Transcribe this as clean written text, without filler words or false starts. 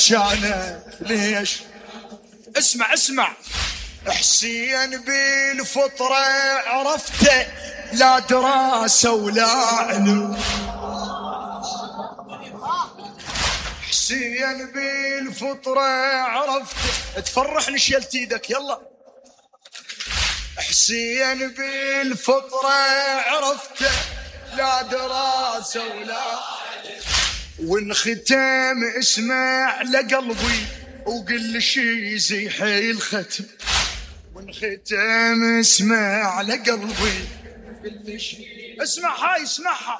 شانه ليش؟ اسمع حسين بالفطرة عرفته، لا دراسة ولا علم. حسين بالفطرة عرفته، تفرحني شيلت ايدك يلا. حسين بالفطرة عرفته، لا دراسة ولا علم. وانختم اسمع لقلبي وقل شي زي حي الختم. وانختم اسمع لقلبي قل شي. اسمع هاي اسمعها.